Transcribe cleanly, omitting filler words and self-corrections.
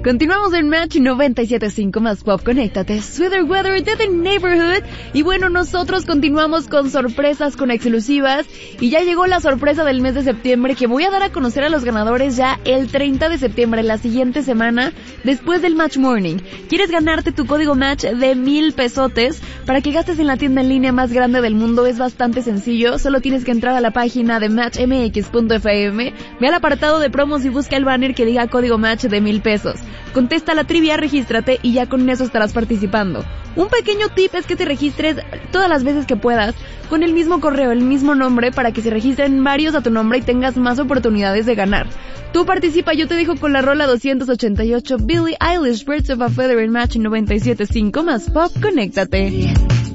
Continuamos en Match 97.5 más Pop. Conéctate. Sweater Weather de The Neighborhood. Y bueno, nosotros continuamos con sorpresas, con exclusivas. Y ya llegó la sorpresa del mes de septiembre que voy a dar a conocer a los ganadores ya el 30 de septiembre, la siguiente semana, después del Match Morning. ¿Quieres ganarte tu código Match de 1,000 pesotes para que gastes en la tienda en línea más grande del mundo? Es bastante sencillo. Solo tienes que entrar a la página de matchmx.fm, ve al apartado de promos y busca el banner que diga código Match de 1,000 pesos. Contesta la trivia, regístrate y ya con eso estarás participando. Un pequeño tip es que te registres todas las veces que puedas con el mismo correo, el mismo nombre, para que se registren varios a tu nombre y tengas más oportunidades de ganar. Tú participa, yo te dejo con la rola 288 Billie Eilish, Birds of a Feather en Match 97.5 más Pop. Conéctate.